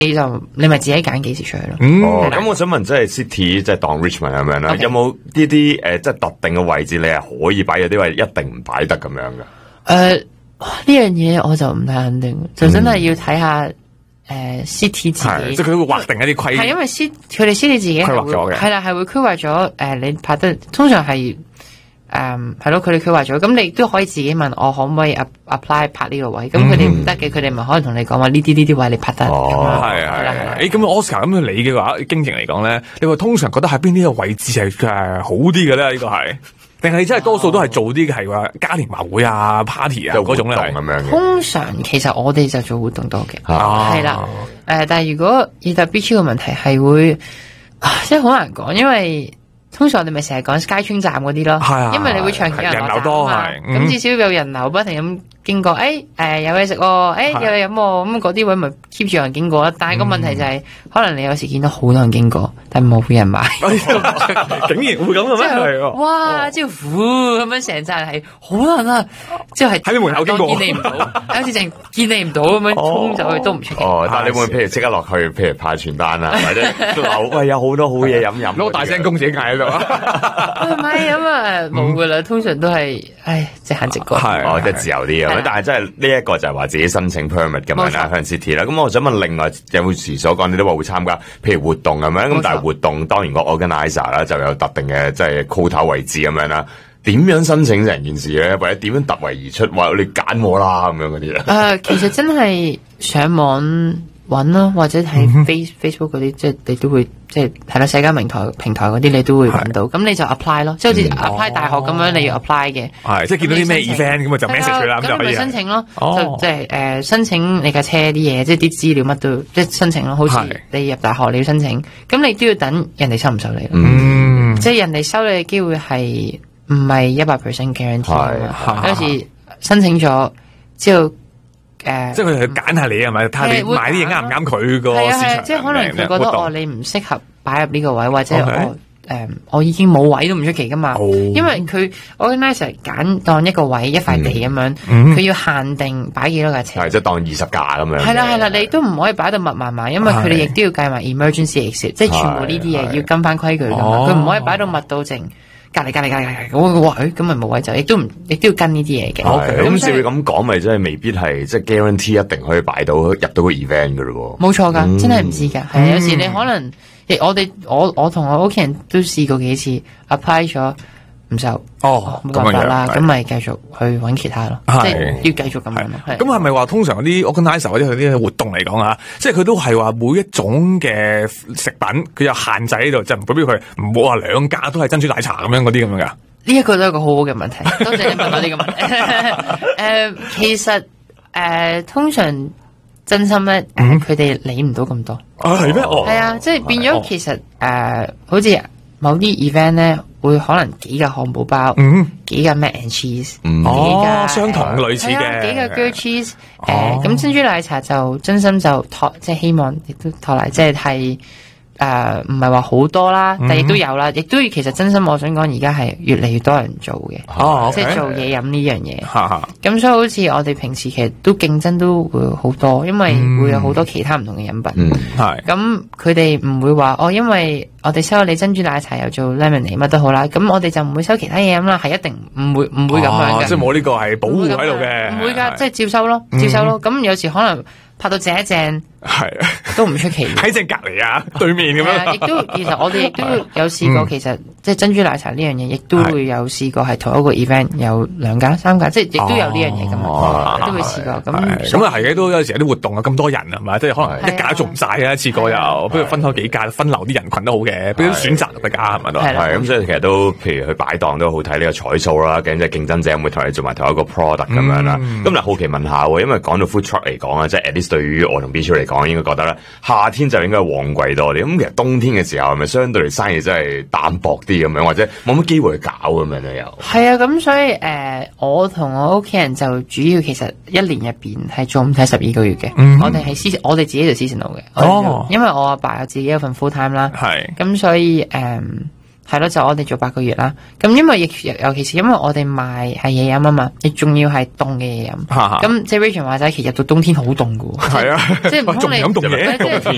你咪自己揀幾時出去咯。 咁我想問，即係 City 即係當 Richmond 咁樣啦，有冇呢啲即係特定嘅位置你係可以擺，有啲位一定唔擺得咁樣㗎？ 呢樣嘢我就唔太肯定，就真係要睇下City 自己， 即係佢都會劃定一啲規， 係因為佢哋 City 自己規劃咗嘅， 係啦，係會規劃咗你拍得通常係係咯，佢哋規劃咗，咁你都可以自己問我可唔可以 apply 拍呢個位，咁佢哋唔得嘅，佢哋咪可能同你講話呢啲位你拍得， 係。咁 Oscar 咁你嘅話經營嚟講咧，你話通常覺得喺邊啲個位置係好啲嘅咧？呢個係。定係真係多數都係做啲係話嘉年華會啊、party 啊嗰種咧咁樣嘅。 通常其實我哋就做活動多嘅，係啦。但係如果要搭 beach 嘅問題係會，即係好難講，因為通常我哋咪成日講 SkyTrain 站嗰啲咯，因為你會長期有人流多係， 咁至少有人流不停咁經過，有嘢食喎，有嘢飲喎，咁嗰啲位咪 keep 住人經過啦。但係個問題就係，可能你有時見到好多人經過，但係冇人買， 竟然會咁嘅咩？係哇！之後咁樣成扎人係好多人啊，之後係喺你門口經過， 見你唔到，好似淨見你唔到咁樣衝走去都唔出奇。 但係你會譬如即刻落去，譬如派傳單啊，或者喂有好多好嘢飲， 攞大聲公自己嗌喺度。 唔係咁啊，冇噶啦，通常都係直行直過， 即係自由啲咁。但係真係呢一個就係話自己申請 permit 咁樣啦，向 City 啦。咁我想問另外有時所講，你都話會參加譬如活動咁樣，咁但係活動當然個 organizer 啦就有特定嘅即係 quota 位置咁樣啦。點樣申請成件事咧？或者點樣突圍而出？話你揀我啦咁樣嗰啲咧？ 其實真係上網揾咯，或者睇 Facebook 嗰啲，即係你都會即係啦，社交平台嗰啲你都會揾到。咁你就 apply 咯，即係好似 apply 大學咁樣，你要 apply 嘅。 係即係見到啲咩 event 咁就 message 佢啦，咁就可以。 咁咪申請咯，就即係申請你架車啲嘢，即係啲資料乜都即係申請咯。好似你入大學你要申請，咁你都要等人哋收唔收你咯。即係人哋收你嘅機會係唔係100% guarantee。有時申請咗之後。即係佢哋去揀下你係咪？睇你買啲嘢啱唔啱佢個市場。 即係可能佢覺得你唔適合擺入呢個位，或者我已經冇位都唔出奇噶嘛。因為佢 organizer 揀當一個位一塊地咁樣，佢要限定擺幾多架車。 即係當20架咁樣。 係啦，你都唔可以擺到密麻麻，因為佢哋亦都要計埋 emergency exit，即係全部呢啲嘢要跟翻規矩噶嘛。佢唔可以擺到密到剩。隔離，咁咪冇位就，亦都要跟呢啲嘢嘅。 咁照你咁講，咪真係未必係即係 guarantee 一定可以擺到入到個 event 噶咯喎。 冇錯㗎，真係唔知㗎。係有時你可能，我同我屋企人都試過幾次 apply 咗唔受，冇辦法啦，咁咪繼續去揾其他咯，即係要繼續咁樣咯。 咁係咪話通常嗰啲 organizer 或者佢啲活動嚟講啊，即係佢都係話每一種嘅食品佢有限制喺度，就唔代表佢唔好話兩家都係珍珠奶茶咁樣嗰啲咁樣噶？ 呢一個都係一個好好嘅問題，多謝你問我呢個問題。其實通常真心咧，佢哋理唔到咁多。 係咩？ 係啊，即係變咗其實好似某啲 event 咧。會可能幾個漢堡包，幾個 mac and cheese， 幾個相同類似嘅， 幾個 grilled cheese，咁珍珠奶茶就真心就即係希望亦都托嚟，即係唔係話好多啦，但亦都有啦，亦都其實真心我想講，而家係越嚟越多人做嘅，即係做嘢飲呢樣嘢。咁所以好似我哋平時其實都競爭都會好多，因為會有好多其他唔同嘅飲品。咁佢哋唔會話因為我哋收你珍珠奶茶又做 lemonade 乜都好啦，咁我哋就唔會收其他嘢飲啦，係一定唔會咁樣嘅。 即係冇呢個係保護喺度嘅。 唔會㗎，即係照收咯。咁有時可能拍到正一正，都唔出奇。 喺正隔離啊，對面咁樣。 亦都其實我哋亦都有試過，其實即係珍珠奶茶呢樣嘢，亦都會有試過係同一個 event 有2架、3架，即係亦都有呢樣嘢㗎嘛，都會試過。 咁啊係嘅，都有時有啲活動啊，咁多人係嘛，即係可能一架做唔晒啊，一次過又不如分開幾架，分流啲人群都好嘅，俾啲選擇大家係咪都係咁，所以其實都譬如去擺檔都好睇呢個彩數啦，咁即係競爭者會同你做埋同一個 product 咁樣啦。咁嗱，好奇問下喎，因為講到 food truck 嚟講啊，即係 at least 對於我同 Beatrice 嚟講，應該覺得咧夏天就應該旺季多啲。咁其實冬天嘅時候係咪相對嚟生意真係淡薄啲咁樣，或者冇乜機會去搞咁樣咧？又係啊，咁所以我同我屋企人就主要其實一年入邊係做唔睇12個月嘅。我哋係我哋自己做 seasonal 嘅。因為我阿爸有自己有份 full time 啦。咁所以係咯，就我哋做8個月啦。咁因為尤其是因為我哋賣係嘢飲啊嘛，亦仲要係凍嘅嘢飲。咁即係 Rachel 話齋，其實到冬天好凍噶。 係啊， 即係唔通你飲凍嘢。